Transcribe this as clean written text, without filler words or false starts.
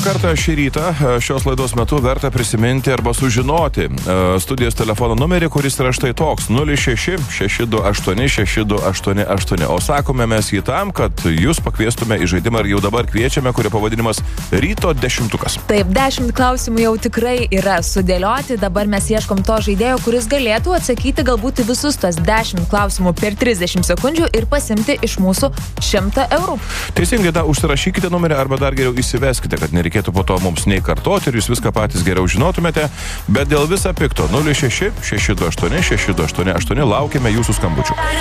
Kartą šį rytą šios laidos metu verta prisiminti arba sužinoti studijos telefono numerį, kuris yra štai toks 06-628-6288. O sakome mes jį tam, kad jūs pakviestume į žaidimą ir jau dabar kviečiame, kurio pavadinimas Ryto dešimtukas. Taip, 10 klausimų jau tikrai yra sudėlioti. Dabar mes ieškom to žaidėjo, kuris galėtų atsakyti galbūt visus tas 10 klausimų per 30 sekundžių ir pasimti iš mūsų 100 eurų. Teisingai, užsirašykite numerį arba dar geriau įsiveskite, kad nereikėtų po to mums nei kartoti ir jūs viską patys geriau žinotumėte, bet dėl viso pikto 06-628-6288 laukiame jūsų skambučių.